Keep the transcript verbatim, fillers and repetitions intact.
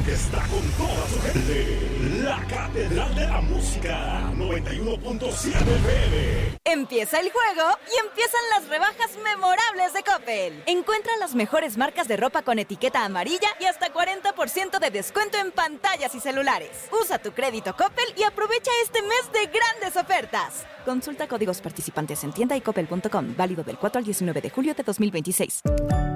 que está con toda su gente. La Catedral de la Música, noventa y uno punto siete F M. Empieza el juego y empiezan las rebajas memorables de Coppel. Encuentra las mejores marcas de ropa con etiqueta amarilla y hasta cuarenta por ciento de descuento en pantallas y celulares. Usa tu crédito Coppel y aprovecha este mes de grandes ofertas. Consulta códigos participantes en tienda y coppel punto com. Válido del cuatro al diecinueve de julio de dos mil veintiséis.